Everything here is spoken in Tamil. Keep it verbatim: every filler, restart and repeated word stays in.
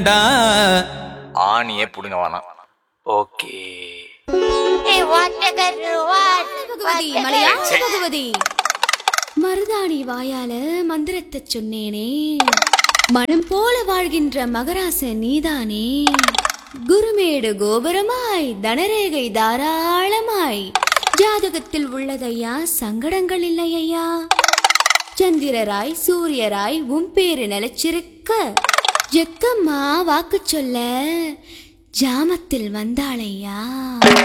ஆணியே புடுங்க வேணாம். ஓகே பகவதி, மருதாணி வாயால மந்திரத்தை சொன்னேனே, மனம் போல வாழ்கின்ற மகராச நீதானே. குருமேடு கோபுரமாய் தனரேகை தாராளமாய் ஜாதகத்தில் உள்ளதையா, சங்கடங்கள் இல்லையா. சந்திரராய் சூரியராய் உன் பேரு நிலைச்சிருக்க, ஜக்கம்மா வாக்கு சொல்ல ஜாமத்தில் வந்தாளையா.